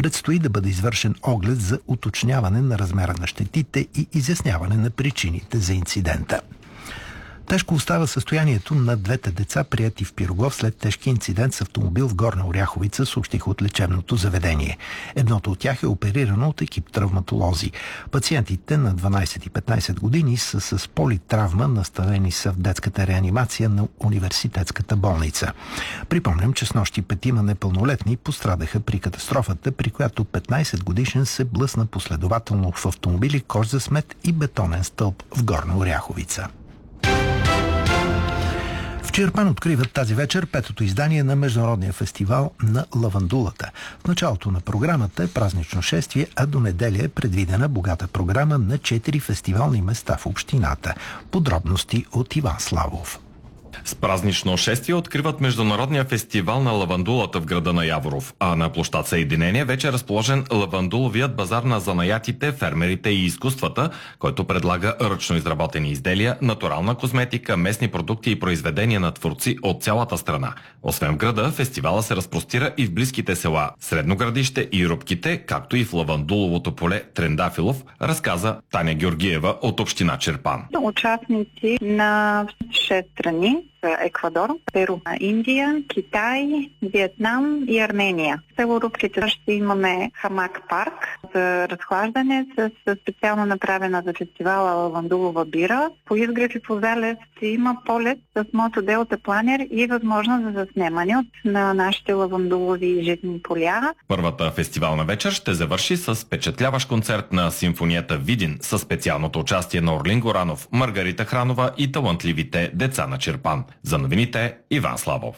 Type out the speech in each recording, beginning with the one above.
Предстои да бъде извършен оглед за уточняване на размера на щетите и изясняване на причините за инцидента. Тежко остава състоянието на двете деца, приети в Пирогов след тежки инцидент с автомобил в Горна Оряховица, съобщиха от лечебното заведение. Едното от тях е оперирано от екип травматолози. Пациентите на 12 и 15 години са с политравма, настанени са в детската реанимация на университетската болница. Припомням, че снощи 5 непълнолетни пострадаха при катастрофата, при която 15 годишен се блъсна последователно в автомобили, кош за смет и бетонен стълб в Горна Оряховица. В Чирпан откриват тази вечер 5-то издание на Международния фестивал на лавандулата. В началото на програмата е празнично шествие, а до неделя е предвидена богата програма на 4 фестивални места в общината. Подробности от Иван Славов. С празнично шествие откриват Международния фестивал на лавандулата в града на Яворов, а на площад Съединение вече е разположен лавандуловият базар на занаятите, фермерите и изкуствата, който предлага ръчно изработени изделия, натурална козметика, местни продукти и произведения на творци от цялата страна. Освен в града, фестивала се разпростира и в близките села Средно Градище и Рубките, както и в лавандуловото поле Трендафилов, разказа Таня Георгиева от община Чирпан. Участници на 6 страни: Еквадор, Перу, Индия, Китай, Виетнам и Армения. В село Рубките ще имаме хамак парк за разхлаждане с специално направена за фестивала лавандулова бира. По изгрев и по залез ще има полет с мото Делта планер и възможност за заснемане на нашите лавандулови житни поля. Първата фестивална вечер ще завърши с впечатляващ концерт на симфонията Видин със специалното участие на Орлин Горанов, Маргарита Хранова и талантливите деца на Чирпан. За новините Иван Славов.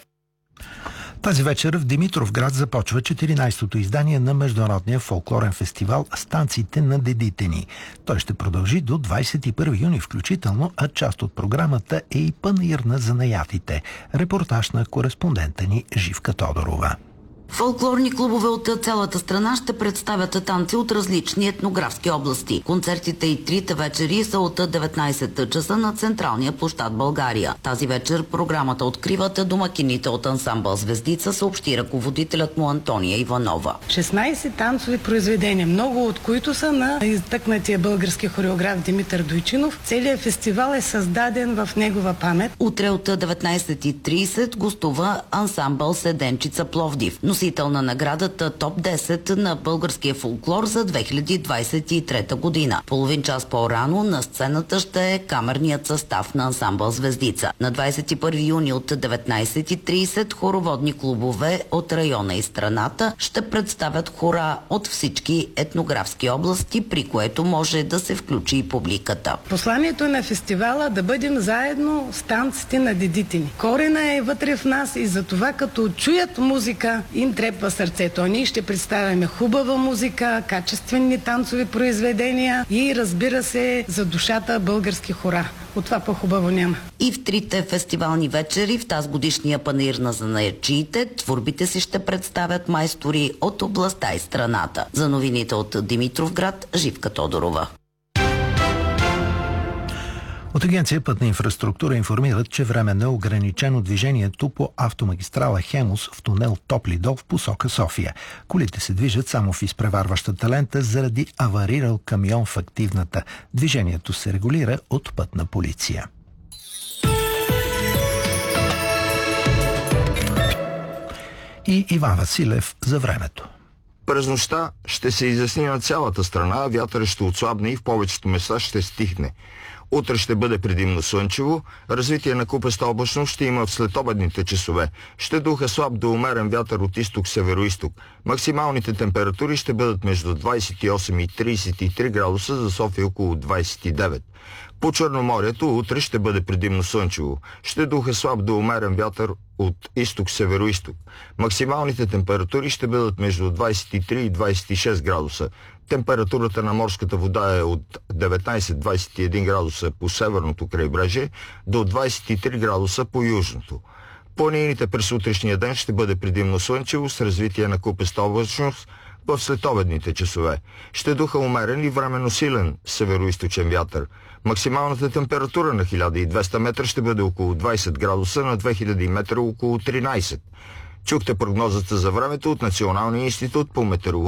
Тази вечер в Димитровград започва 14-то издание на Международния фолклорен фестивал "Станциите на дедите ни". Той ще продължи до 21 юни включително, а част от програмата е и панаир на занаятите. Репортаж на кореспондента ни Живка Тодорова. Фолклорни клубове от цялата страна ще представят танци от различни етнографски области. Концертите и трите вечери са от 19 часа на централния площад България. Тази вечер програмата откриват домакините от ансамбъл "Звездица", съобщи ръководителят му Антония Иванова. 16 танцови произведения, много от които са на изтъкнатия български хореограф Димитър Дойчинов. Целият фестивал е създаден в негова памет. Утре от 19:30 гостува ансамбъл "Седенчица" Пловдив, носител на наградата ТОП 10 на българския фолклор за 2023 година. Половин час по-рано на сцената ще е камерният състав на ансамбъл "Звездица". На 21 юни от 19:30 хороводни клубове от района и страната ще представят хора от всички етнографски области, при което може да се включи и публиката. Посланието на фестивала да бъдем заедно с танците на дедите ни. Корена е вътре в нас и затова като чуят музика им трепва сърцето. А ние ще представяме хубава музика, качествени танцови произведения и, разбира се, за душата български хора. От това по-хубаво няма. И в трите фестивални вечери в тази годишния панаир на занаятчиите творбите си ще представят майстори от областта и страната. За новините от Димитровград, Живка Тодорова. От Агенция Пътна инфраструктура информират, че временно е ограничено движението по автомагистрала Хемус в тунел Топли дол в посока София. Колите се движат само в изпреварващата лента заради аварирал камион в активната. Движението се регулира от Пътна полиция. И Иван Василев за времето. През нощта ще се изясни на цялата страна, вятърът ще отслабне и в повечето места ще стихне. Утре ще бъде предимно слънчево, развитие на купеста облачност ще има в следобедните часове. Ще духа слаб до умерен вятър от изток-североизток. Максималните температури ще бъдат между 28 и 33 градуса, за София около 29. По Черноморието утре ще бъде предимно слънчево. Ще духа слаб до умерен вятър от изток-североизток. Максималните температури ще бъдат между 23 и 26 градуса. Температурата на морската вода е от 19-21 градуса по северното крайбрежие до 23 градуса по южното. Планините през утрешния ден ще бъде предимно слънчево с развитие на купеста облачност в следобедните часове. Ще духа умерен и временно силен североизточен вятър. Максималната температура на 1200 метра ще бъде около 20 градуса, на 2000 метра около 13. Чухте прогнозата за времето от Националния институт по метеорология.